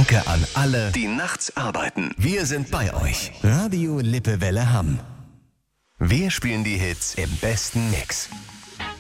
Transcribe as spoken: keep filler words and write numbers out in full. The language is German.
Danke an alle, die nachts arbeiten. Wir sind bei euch. Radio Lippewelle Hamm. Wir spielen die Hits im besten Mix.